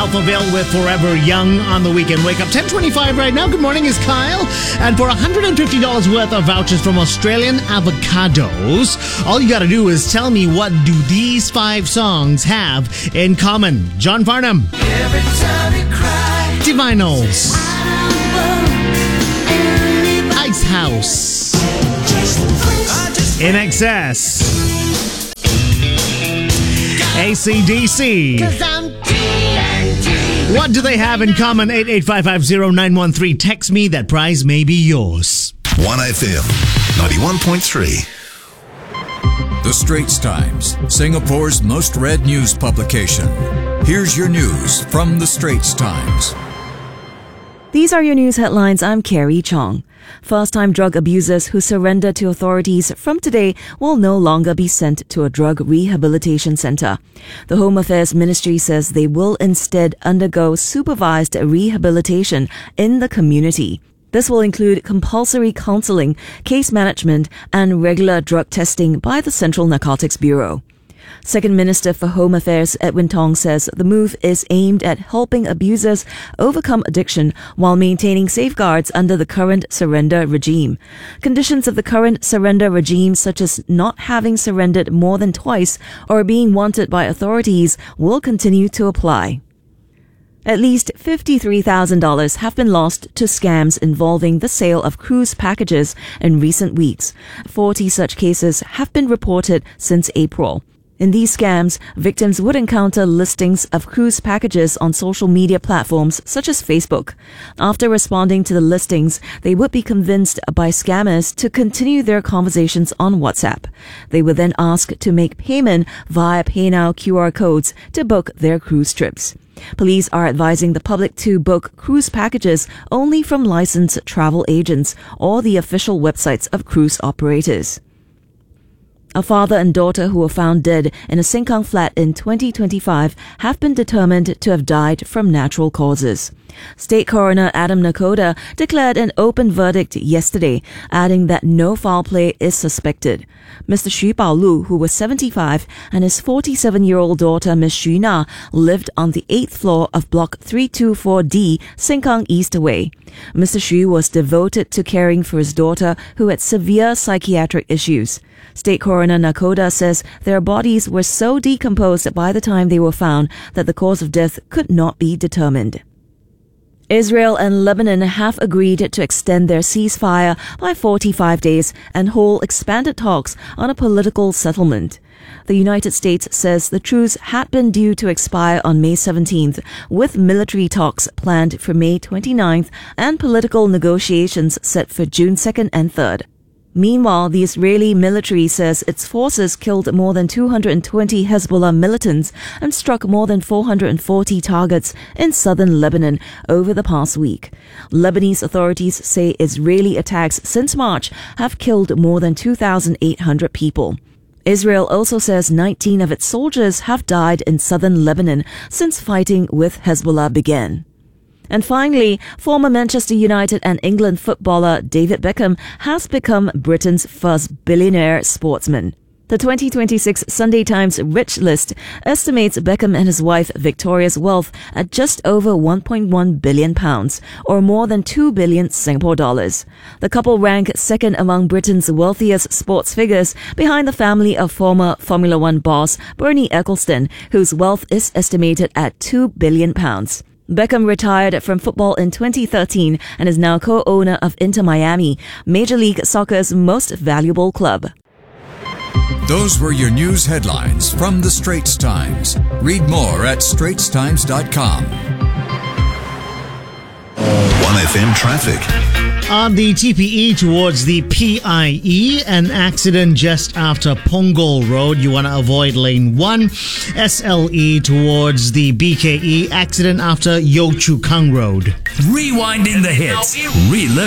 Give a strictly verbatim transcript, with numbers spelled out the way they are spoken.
Alphaville with Forever Young on the Weekend Wake Up. ten twenty-five right now. Good morning, is Kyle. And for one hundred fifty dollars worth of vouchers from Australian Avocados, all you got to do is tell me what do these five songs have in common. John Farnham. Every time you cry, Divinyls. Ice House. In Excess. A C D C. What do they have in common? eight eight five five zero nine one three. Text me. That prize may be yours. one F M, ninety-one point three. The Straits Times, Singapore's most read news publication. Here's your news from The Straits Times. These are your news headlines. I'm Carrie Chong. First-time drug abusers who surrender to authorities from today will no longer be sent to a drug rehabilitation center. The Home Affairs Ministry says they will instead undergo supervised rehabilitation in the community. This will include compulsory counseling, case management, and regular drug testing by the Central Narcotics Bureau. Second Minister for Home Affairs Edwin Tong says the move is aimed at helping abusers overcome addiction while maintaining safeguards under the current surrender regime. Conditions of the current surrender regime, such as not having surrendered more than twice or being wanted by authorities, will continue to apply. At least fifty-three thousand dollars have been lost to scams involving the sale of cruise packages in recent weeks. forty such cases have been reported since April. In these scams, victims would encounter listings of cruise packages on social media platforms such as Facebook. After responding to the listings, they would be convinced by scammers to continue their conversations on WhatsApp. They would then ask to make payment via PayNow Q R codes to book their cruise trips. Police are advising the public to book cruise packages only from licensed travel agents or the official websites of cruise operators. A father and daughter who were found dead in a Sengkang flat in twenty twenty-five have been determined to have died from natural causes. State Coroner Adam Nakoda declared an open verdict yesterday, adding that no foul play is suspected. Mister Xu Baolu, who was seventy-five, and his forty-seven-year-old daughter, Miss Xu Na, lived on the eighth floor of Block three two four D, Sengkang East Way. Mister Xu was devoted to caring for his daughter, who had severe psychiatric issues. State Coroner Nakoda says their bodies were so decomposed by the time they were found that the cause of death could not be determined. Israel and Lebanon have agreed to extend their ceasefire by forty-five days and hold expanded talks on a political settlement. The United States says the truce had been due to expire on May seventeenth, with military talks planned for May twenty-ninth and political negotiations set for June second and third. Meanwhile, the Israeli military says its forces killed more than two hundred twenty Hezbollah militants and struck more than four hundred forty targets in southern Lebanon over the past week. Lebanese authorities say Israeli attacks since March have killed more than two thousand eight hundred people. Israel also says nineteen of its soldiers have died in southern Lebanon since fighting with Hezbollah began. And finally, former Manchester United and England footballer David Beckham has become Britain's first billionaire sportsman. The twenty twenty-six Sunday Times Rich List estimates Beckham and his wife Victoria's wealth at just over one point one billion pounds, or more than two billion Singapore dollars. The couple rank second among Britain's wealthiest sports figures, behind the family of former Formula One boss Bernie Ecclestone, whose wealth is estimated at two billion pounds. Beckham retired from football in twenty thirteen and is now co-owner of Inter Miami, Major League Soccer's most valuable club. Those were your news headlines from The Straits Times. Read more at straits times dot com. one F M traffic. On the T P E towards the P I E, an accident just after Punggol Road. You want to avoid lane one. S L E towards the B K E, accident after Yio Chu Kang Road. Rewinding the hits. Relive